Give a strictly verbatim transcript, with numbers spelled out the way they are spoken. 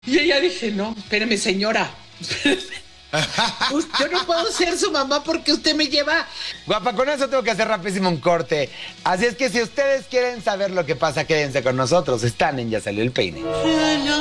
Y ella dice, no, espérame, señora. Yo no puedo ser su mamá porque usted me lleva. Guapa, con eso tengo que hacer rapidísimo un corte. Así es que si ustedes quieren saber lo que pasa, quédense con nosotros. Están en Ya Salió el Peine.